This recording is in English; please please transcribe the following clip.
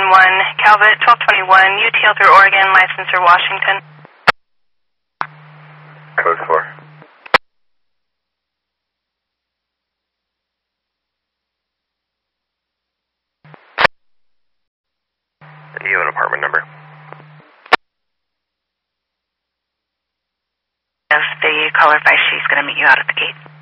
Calvert, 1221, UTL through Oregon, license for Washington. Code 4. Do you have an apartment number? If the caller advised she's going to meet you out at the gate.